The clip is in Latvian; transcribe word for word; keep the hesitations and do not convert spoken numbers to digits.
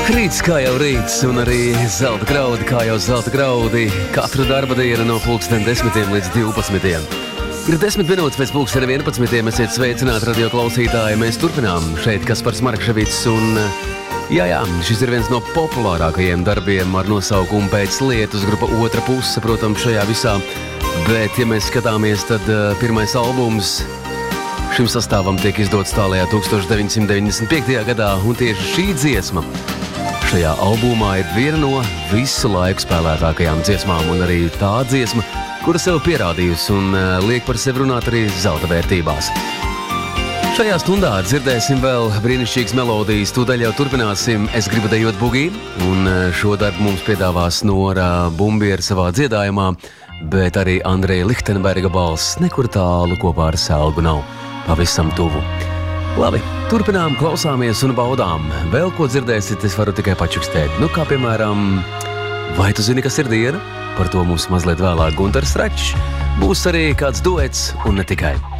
Rīts kā jau rīts, un arī zelta graudi kā jau zelta graudi. Katru darba dienu no pulksten desmitiem līdz divpadsmitiem. Ir desmit minūtes pēc pulksten vienpadsmitiem. Esiet sveicināti radio klausītāji. Mēs turpinām šeit Kaspars Markševics. Un, jā, jā, šis ir viens no populārākajiem darbiem ar nosaukumu Pēc lietus, grupa Otra puse, protams, šajā visā. Bet, ja mēs skatāmies, tad uh, pirmais albums šim sastāvam tiek izdots tālajā tūkstoš deviņsimt deviņdesmit piektajā gadā, un tieši šī dziesma šajā albumā ir viena no visu laiku spēlētākajām dziesmām, un arī tā dziesma, kura sev pierādījusi un uh, liek par sevi runāt arī zelta vērtībās. Šajā stundā dzirdēsim vēl brīnišķīgas melodijas, tūdaļ jau turpināsim Es gribu dejot bugī, un uh, šo darbu mums piedāvās Nora Bumbiera savā dziedājumā, bet arī Andreja Lichtenberga balss nekur tālu kopā ar Selgu nav, pavisam tuvu. Labi, turpinām, klausāmies un baudām. Vēl ko dzirdēsit, es varu tikai pačukstēt. Nu, kā piemēram, vai tu zini, kas ir diena? Par to mums mazliet vēlāk Guntars Račs. Būs arī kāds duets un ne tikai.